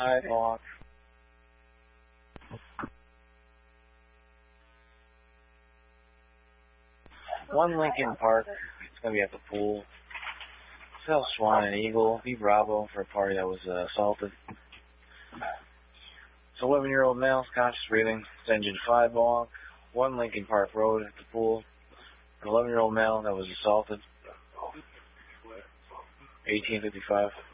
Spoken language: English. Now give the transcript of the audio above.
sidewalk. One Lincoln Park. It's going to be at the pool. South Swan and Eagle. B Bravo for a party that was assaulted. So 11-year-old male, conscious breathing, engine sidewalk. 1 Lincoln Park Road at the pool. An 11-year-old male that was assaulted. 1855.